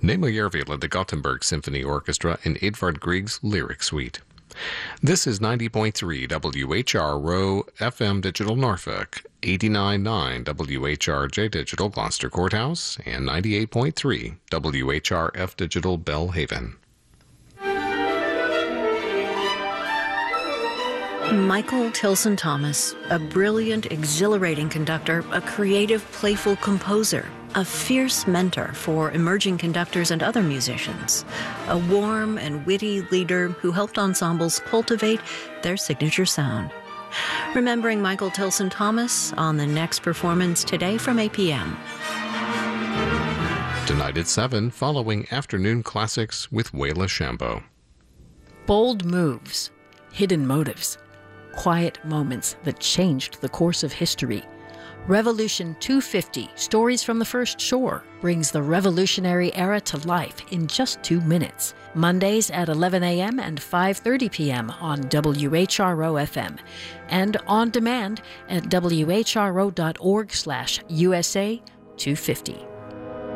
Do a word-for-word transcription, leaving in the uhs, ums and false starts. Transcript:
Nemo Järvi led the Gothenburg Symphony Orchestra in Edvard Grieg's Lyric Suite. This is ninety point three W H R R O F M Digital Norfolk, eighty-nine point nine W H R J Digital Gloucester Courthouse, and ninety-eight point three W H R F Digital Bellhaven. Michael Tilson Thomas, a brilliant, exhilarating conductor, a creative, playful composer, a fierce mentor for emerging conductors and other musicians, a warm and witty leader who helped ensembles cultivate their signature sound. Remembering Michael Tilson Thomas on the next performance today from eight p.m. Tonight at seven, following Afternoon Classics with Wayla Shambo. Bold moves, hidden motives, quiet moments that changed the course of history. Revolution two fifty, Stories from the First Shore, brings the Revolutionary Era to life in just two minutes. Mondays at eleven a.m. and five thirty p.m. on W H R O F M, and on demand at W H R O dot org slash U S A two fifty.